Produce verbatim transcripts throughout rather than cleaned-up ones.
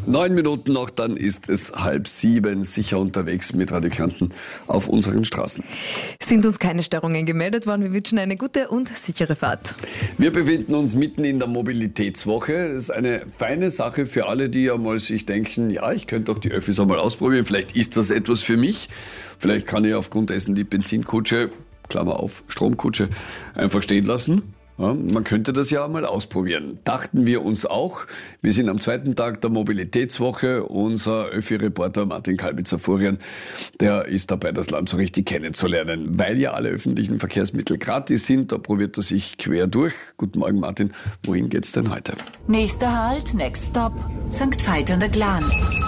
Neun Minuten noch, dann ist es halb sieben. Sicher unterwegs mit Radio Kärnten auf unseren Straßen. Sind uns keine Störungen gemeldet worden. Wir wünschen eine gute und sichere Fahrt. Wir befinden uns mitten in der Mobilitätswoche. Das ist eine feine Sache für alle, die ja mal sich denken, ja, ich könnte doch die Öffis einmal ausprobieren. Vielleicht ist das etwas für mich. Vielleicht kann ich aufgrund dessen die Benzinkutsche, Klammer auf, Stromkutsche, einfach stehen lassen. Ja, man könnte das ja mal ausprobieren. Dachten wir uns auch. Wir sind am zweiten Tag der Mobilitätswoche. Unser Öffi-Reporter Martin Kalbitzer-Furian, der ist dabei, das Land so richtig kennenzulernen. Weil ja alle öffentlichen Verkehrsmittel gratis sind, da probiert er sich quer durch. Guten Morgen, Martin. Wohin geht's denn heute? Nächster Halt, next stop, Sankt Veit an der Glan.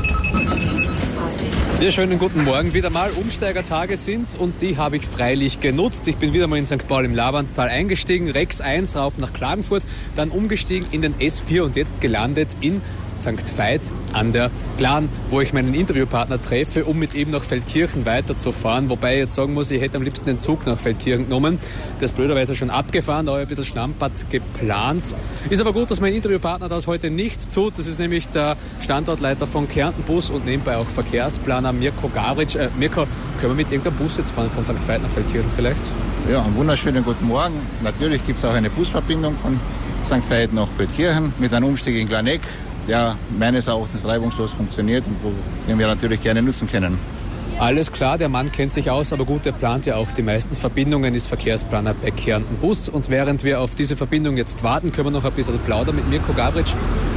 Ja, schönen guten Morgen. Wieder mal Umsteigertage sind und die habe ich freilich genutzt. Ich bin wieder mal in Sankt Paul im Labandstal eingestiegen, Rex eins rauf nach Klagenfurt, dann umgestiegen in den S vier und jetzt gelandet in Sankt Veit an der Glan, wo ich meinen Interviewpartner treffe, um mit ihm nach Feldkirchen weiterzufahren. Wobei ich jetzt sagen muss, ich hätte am liebsten den Zug nach Feldkirchen genommen. Der ist blöderweise schon abgefahren, da habe ich ein bisschen Schnampert geplant. Ist aber gut, dass mein Interviewpartner das heute nicht tut. Das ist nämlich der Standortleiter von Kärnten Bus und nebenbei auch Verkehrsplaner Mirko Gavric. Äh, Mirko, können wir mit irgendeinem Bus jetzt fahren von Sankt Veit nach Feldkirchen vielleicht? Ja, einen wunderschönen guten Morgen. Natürlich gibt es auch eine Busverbindung von Sankt Veit nach Feldkirchen mit einem Umstieg in Glaneck, der meines Erachtens reibungslos funktioniert und wo, den wir natürlich gerne nutzen können. Alles klar, der Mann kennt sich aus, aber gut, er plant ja auch die meisten Verbindungen, ist Verkehrsplaner bei Kärnten Bus. Und während wir auf diese Verbindung jetzt warten, können wir noch ein bisschen plaudern mit Mirko Gavric.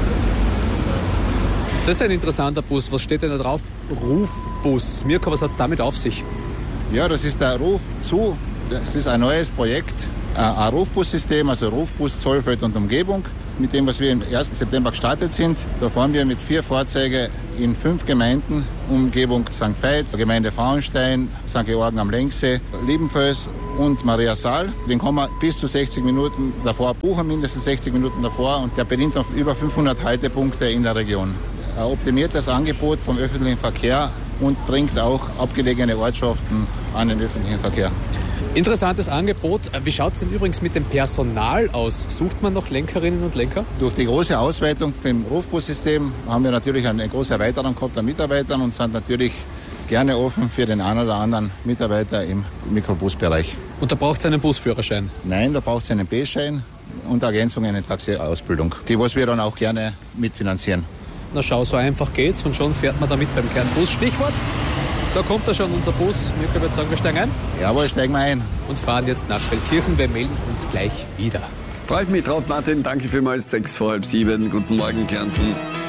Das ist ein interessanter Bus. Was steht denn da drauf? Rufbus. Mirko, was hat es damit auf sich? Ja, das ist der Ruf zu. Das ist ein neues Projekt, ein Rufbussystem, also Rufbus Zollfeld und Umgebung. Mit dem, was wir am ersten September gestartet sind. Da fahren wir mit vier Fahrzeugen in fünf Gemeinden, Umgebung Sankt Veit, Gemeinde Frauenstein, Sankt Georgen am Lenksee, Liebenfels und Mariasaal. Den kann man bis zu sechzig Minuten davor buchen, mindestens sechzig Minuten davor. Und der bedient auf über fünfhundert Haltepunkte in der Region. Er optimiert das Angebot vom öffentlichen Verkehr und bringt auch abgelegene Ortschaften an den öffentlichen Verkehr. Interessantes Angebot. Wie schaut es denn übrigens mit dem Personal aus? Sucht man noch Lenkerinnen und Lenker? Durch die große Ausweitung beim Rufbussystem haben wir natürlich eine große Erweiterung gehabt an Mitarbeitern und sind natürlich gerne offen für den einen oder anderen Mitarbeiter im Mikrobusbereich. Und da braucht es einen Busführerschein? Nein, da braucht es einen B-Schein und Ergänzungen in Taxi-Ausbildung, die was wir dann auch gerne mitfinanzieren. Na schau, so einfach geht's und schon fährt man damit beim Kärnten-Bus. Stichwort, da kommt da schon unser Bus. Wir können sagen, wir steigen ein. Jawohl, steigen wir ein. Und fahren jetzt nach Feldkirchen. Wir melden uns gleich wieder. Freut mich drauf, Martin. Danke vielmals. Sechs vor halb sieben. Guten Morgen, Kärnten.